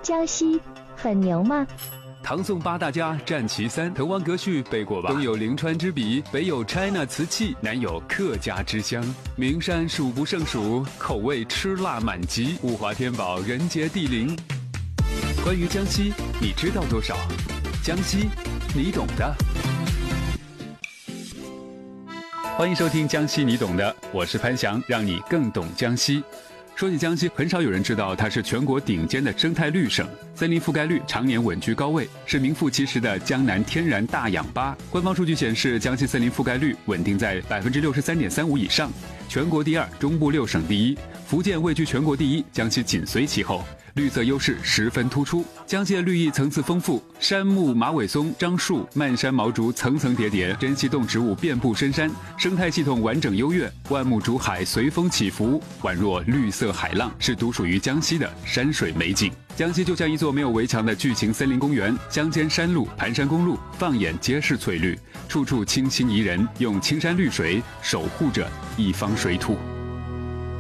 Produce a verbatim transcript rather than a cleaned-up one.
江西很牛吗？ 唐宋八大家占其三，滕王阁序背过吧？东有临川之笔，北有 China 瓷器，南有客家之乡。名山数不胜数，口味吃辣满级，物华天宝，人杰地灵。关于江西，你知道多少？江西，你懂的。欢迎收听《江西你懂的》，我是潘翔，让你更懂江西。说起江西，很少有人知道它是全国顶尖的生态绿省，森林覆盖率常年稳居高位，是名副其实的江南天然大氧吧。官方数据显示，江西森林覆盖率稳定在百分之六十三点三五以上，全国第二，中部六省第一，福建位居全国第一，江西紧随其后。绿色优势十分突出，江西的绿意层次丰富，杉木、马尾松、樟树、漫山毛竹层层叠叠，珍稀动植物遍布深山，生态系统完整优越，万木竹海随风起伏，宛若绿色海浪，是独属于江西的山水美景。江西就像一座没有围墙的巨型森林公园，乡间山路、盘山公路，放眼皆是翠绿，处处清新宜人，用青山绿水守护着一方水土。